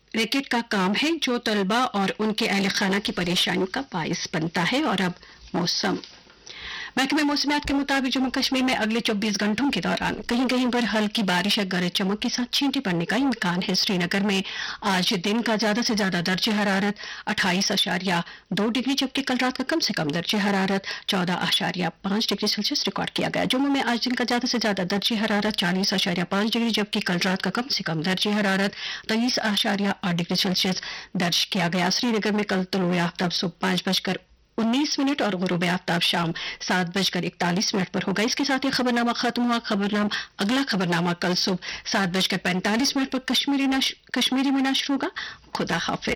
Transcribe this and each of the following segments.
Racket کا کام ہے جو طلبہ اور ان کے اہل خانہ کی پریشانیوں کا باعث بنتا ہے۔ اور اب موسم۔ محکمہ موسمیات کے مطابق جموں کشمیر میں اگلے 24 گھنٹوں کے دوران کہیں کہیں پر ہلکی بارش یا گرج چمک کے ساتھ چھینٹے پڑنے کا امکان ہے۔ سری نگر میں آج دن کا زیادہ سے زیادہ درجہ حرارت 28.2 ڈگری جبکہ کل رات کا کم سے کم درجہ حرارت 14.5 ڈگری سیلسیس ریکارڈ کیا گیا۔ جموں میں آج دن کا زیادہ سے زیادہ درجہ حرارت 40.5 ڈگری جبکہ کل رات کا کم سے کم درجہ حرارت 23.8 ڈگری سیلسیس درج کیا گیا۔ سری نگر میں کل طلوع آفتاب صبح 5:19 اور غروب آفتاب شام 7:41 پر ہوگا۔ اس کے ساتھ ہی خبرنامہ ختم ہوا۔ اگلا خبرنامہ کل صبح 7:45 پر کشمیری میں نشر ہوگا۔ خدا حافظ۔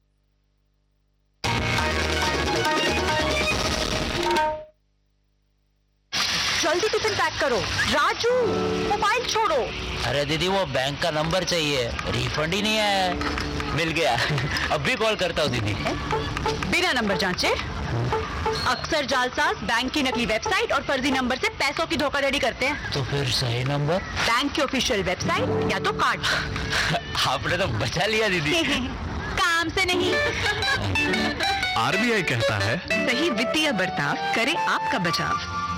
جلدی ٹفن پیک کرو راجو، موبائل چھوڑو۔ ارے دیدی وہ بینک کا نمبر چاہیے، ریفنڈ ہی نہیں آیا ہے۔ مل گیا، اب بھی کال کرتا ہوں دیدی۔ بنا نمبر جانچے اکثر جعلساز بینک کی نکلی ویب سائٹ اور فرضی نمبر سے پیسوں کی دھوکہ دھڑی کرتے ہیں۔ تو پھر صحیح نمبر؟ بینک کی آفیشیل ویب سائٹ یا تو کارڈ۔ آپ نے تو بچا لیا دیدی۔ کام سے نہیں۔ RBI کہتا ہے صحیح وتیہ برتاؤ کرے آپ کا بچاؤ۔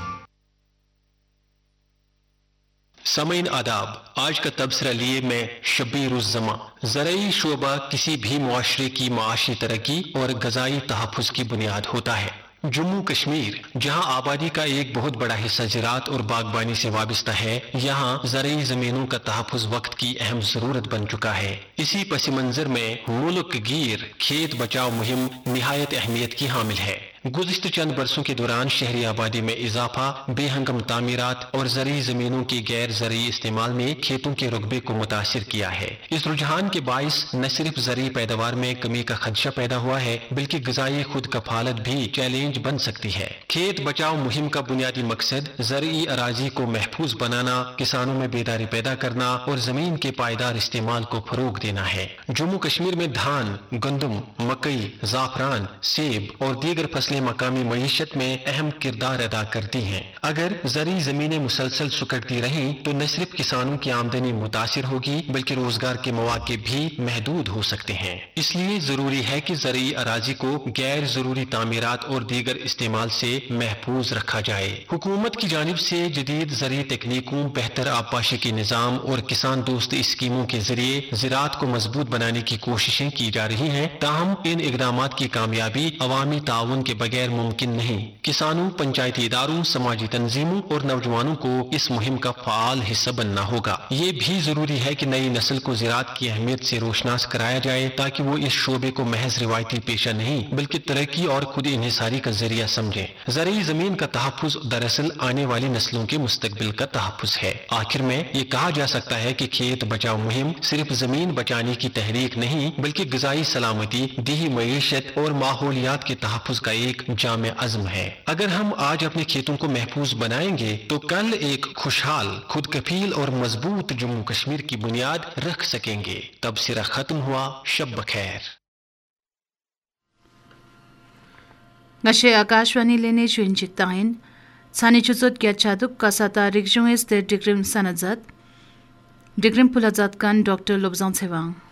سامعین آداب، آج کا تبصرہ لیے میں شبیر الزماں۔ زرعی شعبہ کسی بھی معاشرے کی معاشی ترقی اور غذائی تحفظ کی بنیاد ہوتا ہے۔ جموں کشمیر، جہاں آبادی کا ایک بہت بڑا حصہ زراعت اور باغبانی سے وابستہ ہے، یہاں زرعی زمینوں کا تحفظ وقت کی اہم ضرورت بن چکا ہے۔ اسی پس منظر میں ملک گیر کھیت بچاؤ مہم نہایت اہمیت کی حامل ہے۔ گزشتہ چند برسوں کے دوران شہری آبادی میں اضافہ، بے ہنگم تعمیرات اور زرعی زمینوں کے غیر زرعی استعمال نے کھیتوں کے رقبے کو متاثر کیا ہے۔ اس رجحان کے باعث نہ صرف زرعی پیداوار میں کمی کا خدشہ پیدا ہوا ہے بلکہ غذائی خود کفالت بھی چیلنج بن سکتی ہے۔ کھیت بچاؤ مہم کا بنیادی مقصد زرعی اراضی کو محفوظ بنانا، کسانوں میں بیداری پیدا کرنا اور زمین کے پائیدار استعمال کو فروغ دینا ہے۔ جموں کشمیر میں دھان، گندم، مکئی، زعفران، سیب اور دیگر فصلیں مقامی معیشت میں اہم کردار ادا کرتی ہیں۔ اگر زرعی زمینیں مسلسل سکڑتی رہیں تو نہ صرف کسانوں کی آمدنی متاثر ہوگی بلکہ روزگار کے مواقع بھی محدود ہو سکتے ہیں۔ اس لیے ضروری ہے کہ زرعی اراضی کو غیر ضروری تعمیرات اور دیگر استعمال سے محفوظ رکھا جائے۔ حکومت کی جانب سے جدید زرعی تکنیکوں، بہتر آبپاشی کے نظام اور کسان دوست اسکیموں کے ذریعے زراعت کو مضبوط بنانے کی کوششیں کی جا رہی ہیں، تاہم ان اقدامات کی کامیابی عوامی تعاون کے بغیر ممکن نہیں۔ کسانوں، پنچایتی اداروں، سماجی تنظیموں اور نوجوانوں کو اس مہم کا فعال حصہ بننا ہوگا۔ یہ بھی ضروری ہے کہ نئی نسل کو زراعت کی اہمیت سے روشناس کرایا جائے تاکہ وہ اس شعبے کو محض روایتی پیشہ نہیں بلکہ ترقی اور خود انحصاری کا ذریعہ سمجھیں۔ زرعی زمین کا تحفظ دراصل آنے والی نسلوں کے مستقبل کا تحفظ ہے۔ آخر میں یہ کہا جا سکتا ہے کہ کھیت بچاؤ مہم صرف زمین بچانے کی تحریک نہیں بلکہ غذائی سلامتی، دیہی معیشت اور ماحولیات کے تحفظ کا ایک جامع عزم ہے۔ اگر ہم آج اپنے کھیتوں کو محفوظ بنائیں گے تو کل ایک خوشحال، خود کفیل اور مضبوط جموں کشمیر کی بنیاد رکھ سکیں گے۔ تبصرہ ختم ہوا۔ شب بخیر۔ Ngashe Akashwani lene Chwinchiktain, Sani Chuzut Gyachaduk Kasata Rikjung Estate Digrim Sanadzat, Digrim Pulazat Kan Dr. Lobzan Sewang.